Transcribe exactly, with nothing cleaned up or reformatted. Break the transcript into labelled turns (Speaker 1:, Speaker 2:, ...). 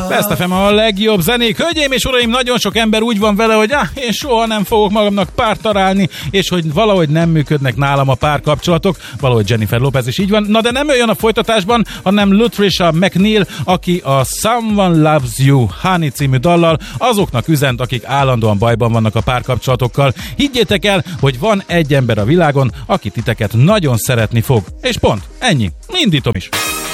Speaker 1: Best ef em a legjobb zenék. Hölgyeim és uraim, nagyon sok ember úgy van vele, hogy ah, én soha nem fogok magamnak párt találni, és hogy valahogy nem működnek nálam a párkapcsolatok. Valahogy Jennifer Lopez is így van. Na de nem ő jön a folytatásban, hanem Latricia McNeil, aki a Someone Loves You Honey című dallal azoknak üzent, akik állandóan bajban vannak a párkapcsolatokkal. Higgyétek el, hogy van egy ember a világon, aki titeket nagyon szeretni fog. És pont, ennyi. Indítom is.